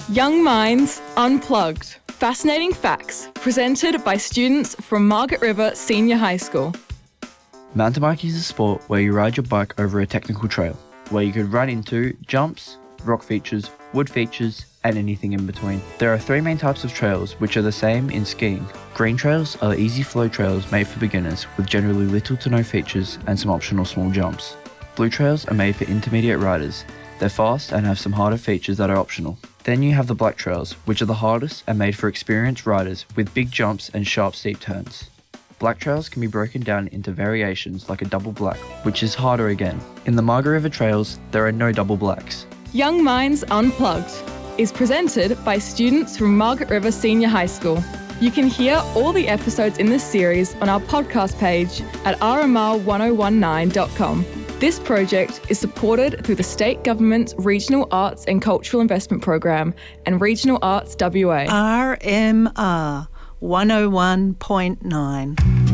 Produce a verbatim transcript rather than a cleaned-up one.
Young Minds Unplugged. Fascinating facts presented by students from Margaret River Senior High School. Mountain biking is a sport where you ride your bike over a technical trail, where you could run into jumps, rock features, wood features, and anything in between. There are three main types of trails, which are the same in skiing. Green trails are easy flow trails made for beginners with generally little to no features and some optional small jumps. Blue trails are made for intermediate riders. They're fast and have some harder features that are optional. Then you have the black trails, which are the hardest and made for experienced riders with big jumps and sharp steep turns. Black trails can be broken down into variations like a double black, which is harder again. In the Margaret River trails, there are no double blacks. Young Minds Unplugged is presented by students from Margaret River Senior High School. You can hear all the episodes in this series on our podcast page at r m r one oh one nine dot com. This project is supported through the State Government's Regional Arts and Cultural Investment Program and Regional Arts W A. R M R one oh one point nine.